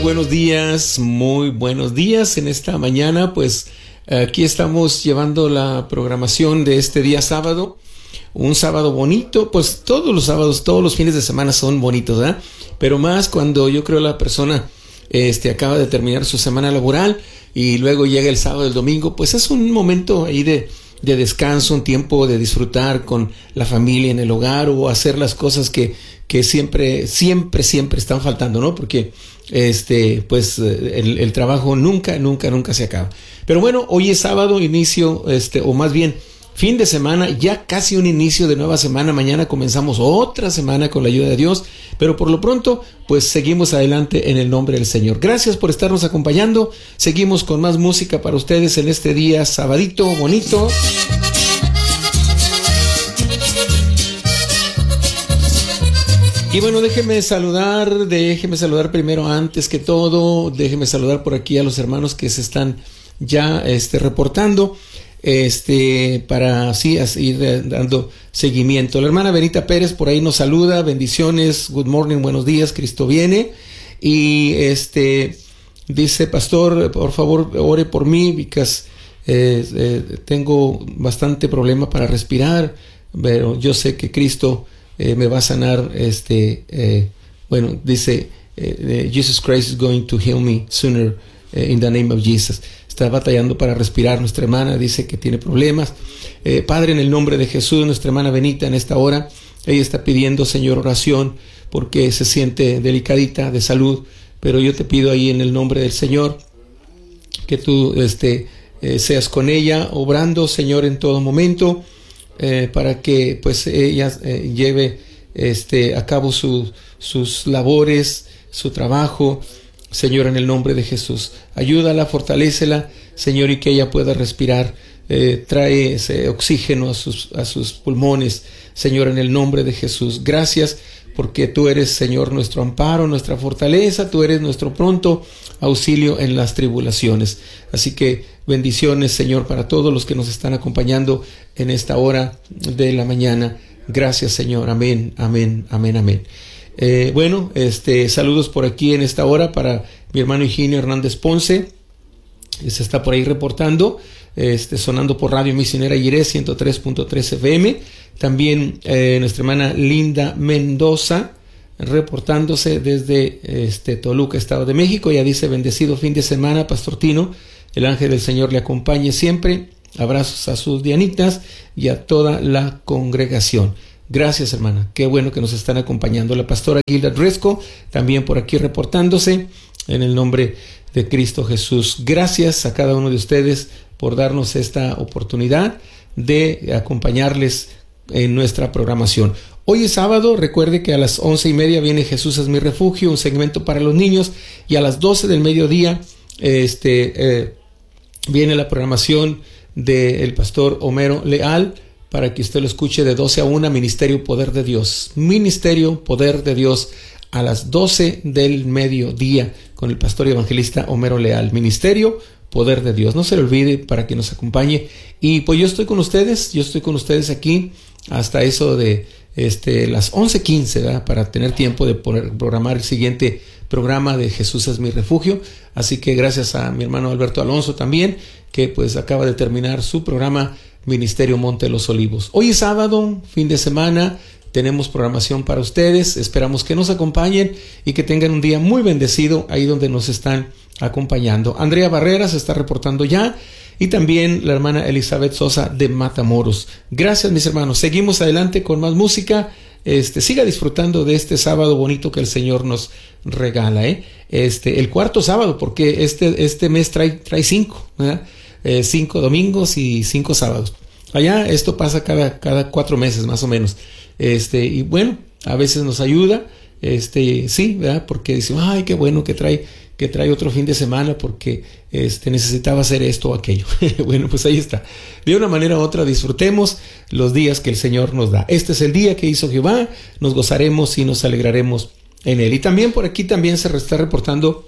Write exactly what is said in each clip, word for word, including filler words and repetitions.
buenos días, muy buenos días en esta mañana. Pues aquí estamos llevando la programación de este día sábado, un sábado bonito. Pues todos los sábados, todos los fines de semana son bonitos, ¿verdad? Pero más cuando yo creo la persona este, acaba de terminar su semana laboral y luego llega el sábado, el domingo, pues es un momento ahí de, de descanso, un tiempo de disfrutar con la familia en el hogar o hacer las cosas que, que siempre, siempre, siempre están faltando, ¿no? Porque este, pues el, el trabajo nunca, nunca, nunca se acaba. Pero bueno, hoy es sábado, inicio, este, o más bien fin de semana, ya casi un inicio de nueva semana. Mañana comenzamos otra semana con la ayuda de Dios, pero por lo pronto, pues seguimos adelante en el nombre del Señor. Gracias por estarnos acompañando. Seguimos con más música para ustedes en este día sabadito bonito. Y bueno, déjeme saludar, déjeme saludar primero, antes que todo, déjeme saludar por aquí a los hermanos que se están ya este, reportando, este, para así ir dando seguimiento. La hermana Benita Pérez por ahí nos saluda, bendiciones, good morning, buenos días, Cristo viene. Y este, dice, pastor, por favor, ore por mí, because eh, eh, tengo bastante problema para respirar, pero yo sé que Cristo Eh, me va a sanar. Este, eh, bueno, dice, eh, Jesus Christ is going to heal me sooner eh, in the name of Jesus. Está batallando para respirar nuestra hermana, dice que tiene problemas. Eh, Padre, en el nombre de Jesús, nuestra hermana Benita en esta hora, ella está pidiendo, Señor, oración porque se siente delicadita de salud, pero yo te pido ahí en el nombre del Señor que tú este, eh, seas con ella, obrando, Señor, en todo momento. Eh, para que pues ella eh, lleve este, a cabo su, sus labores, su trabajo, Señor, en el nombre de Jesús. Ayúdala, fortalécela, Señor, y que ella pueda respirar. Eh, trae ese oxígeno a sus, a sus pulmones, Señor, en el nombre de Jesús. Gracias porque tú eres, Señor, nuestro amparo, nuestra fortaleza, tú eres nuestro pronto auxilio en las tribulaciones. Así que bendiciones, Señor, para todos los que nos están acompañando en esta hora de la mañana. Gracias, Señor. Amén, amén, amén, amén. Eh, bueno, este, saludos por aquí en esta hora para mi hermano Higinio Hernández Ponce. Se está por ahí reportando, este, sonando por Radio Misionera Jiré ciento tres punto tres F M. También eh, nuestra hermana Linda Mendoza, reportándose desde este, Toluca, Estado de México. Ella dice, bendecido fin de semana, Pastor Tino. El ángel del Señor le acompañe siempre. Abrazos a sus dianitas y a toda la congregación. Gracias, hermana. Qué bueno que nos están acompañando. La pastora Gilda Dresco, también por aquí reportándose en el nombre de Cristo Jesús. Gracias a cada uno de ustedes por darnos esta oportunidad de acompañarles en nuestra programación. Hoy es sábado, recuerde que a las once y media viene Jesús es mi refugio, un segmento para los niños, y a las doce del mediodía este, eh, viene la programación del pastor Homero Leal, para que usted lo escuche de doce a una, Ministerio Poder de Dios. Ministerio Poder de Dios a las doce del mediodía con el pastor y evangelista Homero Leal. Ministerio Poder de Dios. No se le olvide para que nos acompañe. Y pues yo estoy con ustedes, yo estoy con ustedes aquí hasta eso de este, las once quince, ¿verdad? Para tener tiempo de poner, programar el siguiente programa de Jesús es mi refugio. Así que gracias a mi hermano Alberto Alonso también, que pues acaba de terminar su programa Ministerio Monte de los Olivos. Hoy es sábado, fin de semana, tenemos programación para ustedes. Esperamos que nos acompañen y que tengan un día muy bendecido ahí donde nos están acompañando. Andrea Barrera se está reportando ya, y también la hermana Elizabeth Sosa de Matamoros. Gracias, mis hermanos. Seguimos adelante con más música. Este, siga disfrutando de este sábado bonito que el Señor nos regala, ¿eh? Este, el cuarto sábado, porque este, este mes trae, trae cinco, ¿verdad? Eh, cinco domingos y cinco sábados. Allá esto pasa cada, cada cuatro meses más o menos. Este, y bueno, a veces nos ayuda, este, sí, ¿verdad? Porque decimos, ay, qué bueno que trae, que trae otro fin de semana porque este, necesitaba hacer esto o aquello. Bueno, pues ahí está. De una manera u otra disfrutemos los días que el Señor nos da. Este es el día que hizo Jehová, nos gozaremos y nos alegraremos en él. Y también por aquí también se está reportando,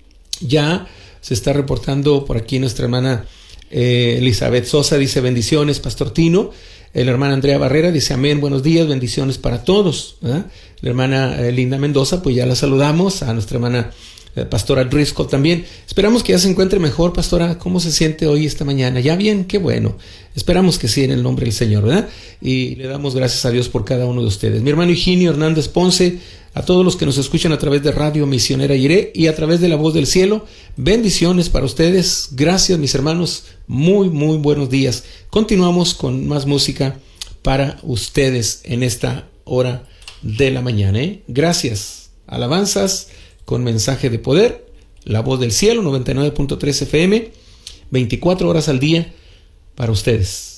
ya se está reportando por aquí nuestra hermana eh, Elizabeth Sosa, dice bendiciones, Pastor Tino. La hermana Andrea Barrera dice amén, buenos días, bendiciones para todos, ¿verdad? La hermana eh, Linda Mendoza, pues ya la saludamos. A nuestra hermana eh, pastora Driscoll también. Esperamos que ya se encuentre mejor, pastora. ¿Cómo se siente hoy, esta mañana? ¿Ya bien? Qué bueno. Esperamos que sí, en el nombre del Señor, ¿verdad? Y le damos gracias a Dios por cada uno de ustedes. Mi hermano Higinio Hernández Ponce, a todos los que nos escuchan a través de Radio Misionera Iré y a través de La Voz del Cielo, bendiciones para ustedes. Gracias, mis hermanos. Muy, muy buenos días. Continuamos con más música para ustedes en esta hora de la mañana, ¿eh? Gracias. Alabanzas con mensaje de poder. La Voz del Cielo, noventa y nueve punto tres F M, veinticuatro horas al día para ustedes.